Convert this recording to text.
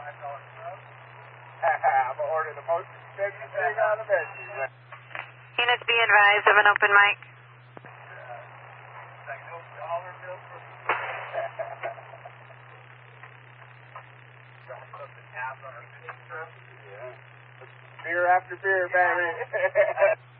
I'm gonna order the most expensive thing on the menu. Units be advised of an open mic. Beer after beer, baby.